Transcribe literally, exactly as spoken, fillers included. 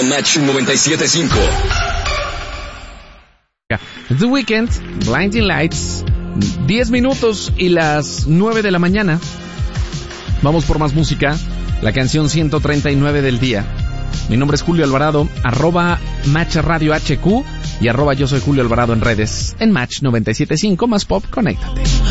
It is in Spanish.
a Match noventa y siete punto cinco. The Weeknd, Blinding Lights, diez minutos y las nueve de la mañana. Vamos por más música, la canción ciento treinta y nueve del día. Mi nombre es Julio Alvarado, arroba Match Radio H Q y arroba yo soy Julio Alvarado en redes. En Match noventa y siete punto cinco, más pop, conéctate.